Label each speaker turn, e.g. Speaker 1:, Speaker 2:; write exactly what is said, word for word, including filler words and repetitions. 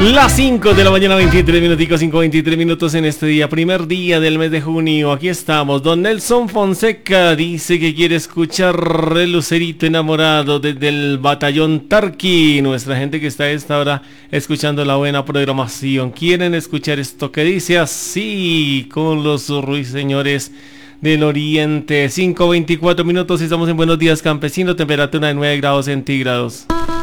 Speaker 1: Las cinco de la mañana, veintitrés minuticos, cinco veintitrés minutos en este día, primer día del mes de junio. Aquí estamos. Don Nelson Fonseca dice que quiere escuchar el Lucerito Enamorado desde el Batallón Tarqui. Nuestra gente que está a esta hora escuchando la buena programación. ¿Quieren escuchar esto que dice así? Con los ruiseñores del Oriente. cinco veinticuatro minutos y estamos en Buenos Días Campesino, temperatura de nueve grados centígrados.